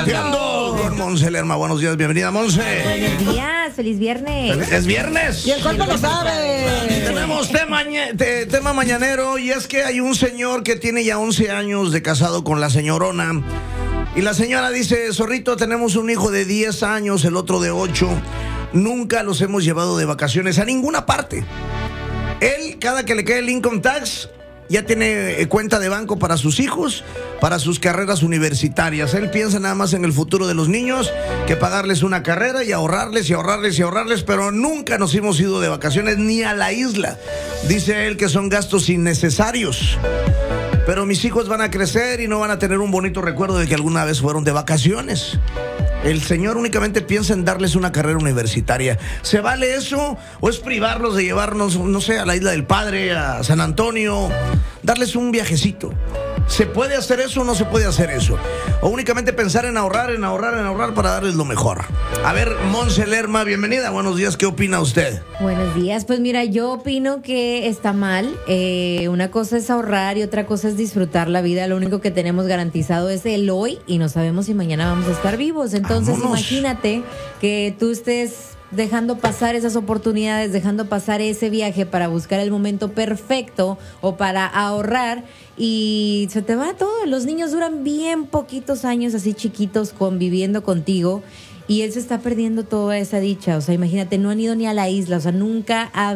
Chateando con Monse Lerma. Buenos días, bienvenida, Monse. Buenos días, feliz viernes. Es viernes. Y el cuerpo lo sabe. Tenemos tema mañanero, y es que hay un señor que tiene ya 11 años de casado con la señorona. Y la señora dice: Zorrito, tenemos un hijo de 10 años, el otro de 8. Nunca los hemos llevado de vacaciones a ninguna parte. Él, cada que le cae el income tax, ya tiene cuenta de banco para sus hijos, para sus carreras universitarias. Él piensa nada más en el futuro de los niños, que pagarles una carrera y ahorrarles y ahorrarles y ahorrarles, pero nunca nos hemos ido de vacaciones ni a la isla. Dice él que son gastos innecesarios. Pero mis hijos van a crecer y no van a tener un bonito recuerdo de que alguna vez fueron de vacaciones. El señor únicamente piensa en darles una carrera universitaria. ¿Se vale eso? ¿O es privarlos de llevarnos, no sé, a la Isla del Padre, a San Antonio? Darles un viajecito. ¿Se puede hacer eso o no se puede hacer eso? ¿O únicamente pensar en ahorrar para darles lo mejor? A ver, Monse Lerma, bienvenida. Buenos días, ¿qué opina usted? Buenos días, pues mira, yo opino que está mal. Una cosa es ahorrar y otra cosa es disfrutar la vida. Lo único que tenemos garantizado es el hoy y no sabemos si mañana vamos a estar vivos. Entonces, imagínate que tú estés dejando pasar esas oportunidades, dejando pasar ese viaje para buscar el momento perfecto o para ahorrar, y se te va todo. Los niños duran bien poquitos años así chiquitos conviviendo contigo, y él se está perdiendo toda esa dicha. O sea, imagínate, no han ido ni a la isla, o sea, nunca ha